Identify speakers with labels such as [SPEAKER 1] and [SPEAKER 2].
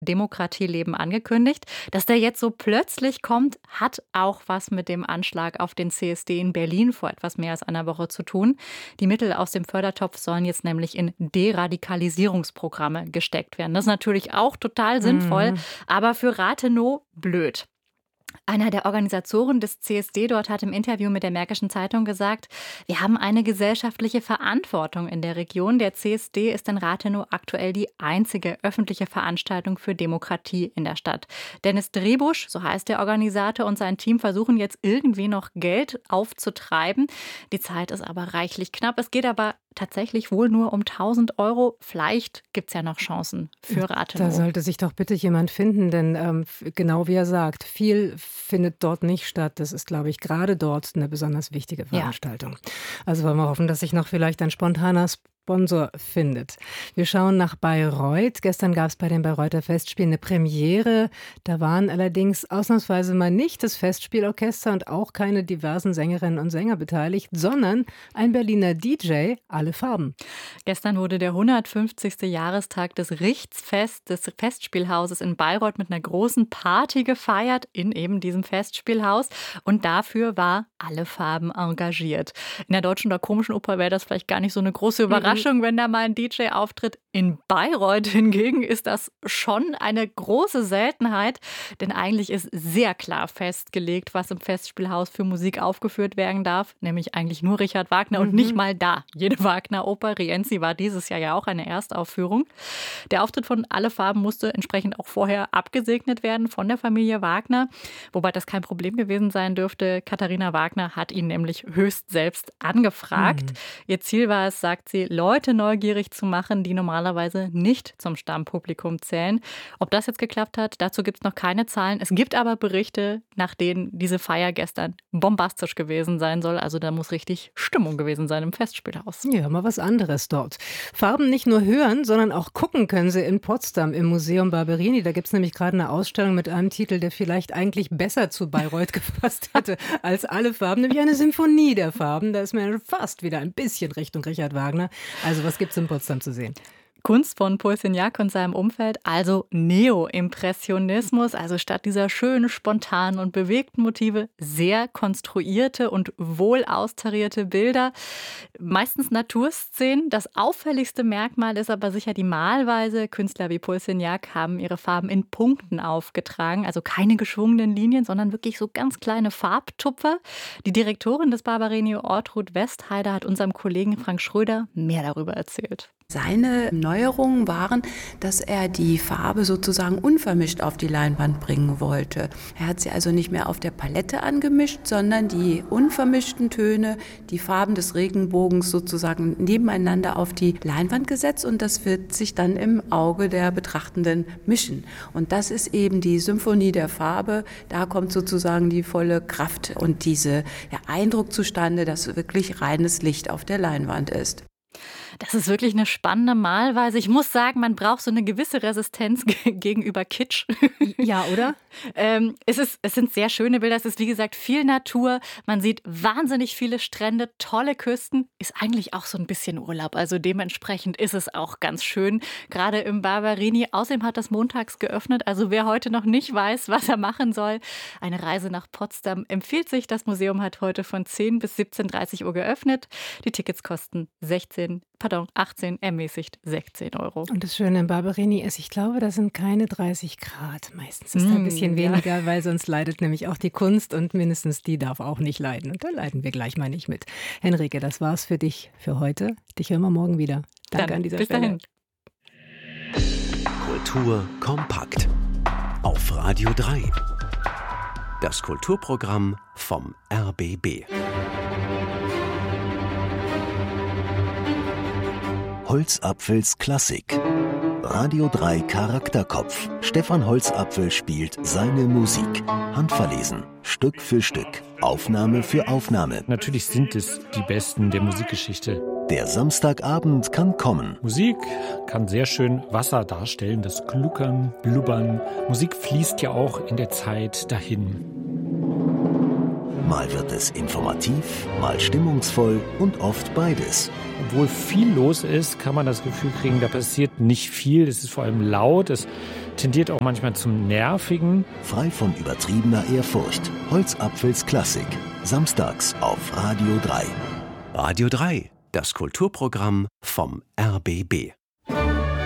[SPEAKER 1] Demokratieleben angekündigt. Dass der jetzt so plötzlich kommt, hat auch was mit dem Anschlag auf den CSD in Berlin vor etwas mehr als einer Woche zu tun. Die Mittel aus dem Fördertopf sollen jetzt nämlich in Deradikalisierungsprogramme gesteckt werden. Das ist natürlich auch total sinnvoll, aber für Rathenow blöd. Einer der Organisatoren des CSD dort hat im Interview mit der Märkischen Zeitung gesagt, wir haben eine gesellschaftliche Verantwortung in der Region. Der CSD ist in Rathenow aktuell die einzige öffentliche Veranstaltung für Demokratie in der Stadt. Dennis Drebusch, so heißt der Organisator, und sein Team versuchen jetzt irgendwie noch Geld aufzutreiben. Die Zeit ist aber reichlich knapp. Es geht aber tatsächlich wohl nur um 1.000 €. Vielleicht gibt es ja noch Chancen für Rathenow.
[SPEAKER 2] Da sollte sich doch bitte jemand finden, denn genau wie er sagt, viel findet dort nicht statt. Das ist, glaube ich, gerade dort eine besonders wichtige Veranstaltung. Ja. Also wollen wir hoffen, dass sich noch vielleicht ein spontaner Sponsor findet. Wir schauen nach Bayreuth. Gestern gab es bei den Bayreuther Festspielen eine Premiere. Da waren allerdings ausnahmsweise mal nicht das Festspielorchester und auch keine diversen Sängerinnen und Sänger beteiligt, sondern ein Berliner DJ, Alle Farben.
[SPEAKER 1] Gestern wurde der 150. Jahrestag des Richtsfest des Festspielhauses in Bayreuth mit einer großen Party gefeiert in eben diesem Festspielhaus. Und dafür war Alle Farben engagiert. In der Deutschen oder Komischen Oper wäre das vielleicht gar nicht so eine große Überraschung, wenn da mal ein DJ auftritt. In Bayreuth hingegen ist das schon eine große Seltenheit, denn eigentlich ist sehr klar festgelegt, was im Festspielhaus für Musik aufgeführt werden darf, nämlich eigentlich nur Richard Wagner und nicht mal da. Jede Wagner-Oper, Rienzi war dieses Jahr ja auch eine Erstaufführung. Der Auftritt von Alle Farben musste entsprechend auch vorher abgesegnet werden von der Familie Wagner, wobei das kein Problem gewesen sein dürfte. Katharina Wagner hat ihn nämlich höchst selbst angefragt. Ihr Ziel war es, sagt sie, Leute neugierig zu machen, die normalerweise nicht zum Stammpublikum zählen. Ob das jetzt geklappt hat, dazu gibt es noch keine Zahlen. Es gibt aber Berichte, nach denen diese Feier gestern bombastisch gewesen sein soll. Also da muss richtig Stimmung gewesen sein im Festspielhaus.
[SPEAKER 2] Ja, mal was anderes dort. Farben nicht nur hören, sondern auch gucken können sie in Potsdam im Museum Barberini. Da gibt es nämlich gerade eine Ausstellung mit einem Titel, der vielleicht eigentlich besser zu Bayreuth gepasst hätte als Alle Farben, nämlich eine Symphonie der Farben. Da ist mir fast wieder ein bisschen Richtung Richard Wagner. Also was gibt es in Potsdam zu sehen?
[SPEAKER 1] Kunst von Paul Signac und seinem Umfeld, also Neo-Impressionismus, also statt dieser schönen, spontanen und bewegten Motive sehr konstruierte und wohl austarierte Bilder, meistens Naturszenen. Das auffälligste Merkmal ist aber sicher die Malweise. Künstler wie Paul Signac haben ihre Farben in Punkten aufgetragen, also keine geschwungenen Linien, sondern wirklich so ganz kleine Farbtupfer. Die Direktorin des Barberini, Ortrud Westheider, hat unserem Kollegen Frank Schröder mehr darüber erzählt.
[SPEAKER 3] Seine Neuerungen waren, dass er die Farbe sozusagen unvermischt auf die Leinwand bringen wollte. Er hat sie also nicht mehr auf der Palette angemischt, sondern die unvermischten Töne, die Farben des Regenbogens sozusagen nebeneinander auf die Leinwand gesetzt und das wird sich dann im Auge der Betrachtenden mischen. Und das ist eben die Symphonie der Farbe. Da kommt sozusagen die volle Kraft und dieser Eindruck zustande, dass wirklich reines Licht auf der Leinwand ist.
[SPEAKER 1] Das ist wirklich eine spannende Malweise. Ich muss sagen, man braucht so eine gewisse Resistenz gegenüber Kitsch.
[SPEAKER 2] Ja, oder?
[SPEAKER 1] Es sind sehr schöne Bilder. Es ist, wie gesagt, viel Natur. Man sieht wahnsinnig viele Strände, tolle Küsten. Ist eigentlich auch so ein bisschen Urlaub. Also dementsprechend ist es auch ganz schön. Gerade im Barberini. Außerdem hat das montags geöffnet. Also wer heute noch nicht weiß, was er machen soll, eine Reise nach Potsdam empfiehlt sich. Das Museum hat heute von 10 bis 17:30 Uhr geöffnet. Die Tickets kosten 18, ermäßigt 16 €.
[SPEAKER 2] Und das Schöne im Barberini ist, ich glaube, da sind keine 30 Grad. Meistens ist da ein bisschen weniger, weil sonst leidet nämlich auch die Kunst und mindestens die darf auch nicht leiden. Und da leiden wir gleich mal nicht mit. Henrike, das war's für dich für heute. Dich hören wir morgen wieder. Danke
[SPEAKER 1] Dann,
[SPEAKER 2] an dieser
[SPEAKER 1] bis
[SPEAKER 2] Stelle.
[SPEAKER 1] Dahin.
[SPEAKER 4] Kultur kompakt auf Radio 3. Das Kulturprogramm vom RBB. Holzapfels Klassik. Radio 3 Charakterkopf. Stefan Holzapfel spielt seine Musik. Handverlesen. Stück für Stück. Aufnahme für Aufnahme.
[SPEAKER 5] Natürlich sind es die Besten der Musikgeschichte.
[SPEAKER 4] Der Samstagabend kann kommen.
[SPEAKER 5] Musik kann sehr schön Wasser darstellen, das Gluckern, Blubbern. Musik fließt ja auch in der Zeit dahin.
[SPEAKER 4] Mal wird es informativ, mal stimmungsvoll und oft beides.
[SPEAKER 5] Obwohl viel los ist, kann man das Gefühl kriegen, da passiert nicht viel. Es ist vor allem laut, es tendiert auch manchmal zum Nervigen.
[SPEAKER 4] Frei von übertriebener Ehrfurcht. Holzapfels Klassik. Samstags auf Radio 3.
[SPEAKER 6] Radio 3, das Kulturprogramm vom RBB.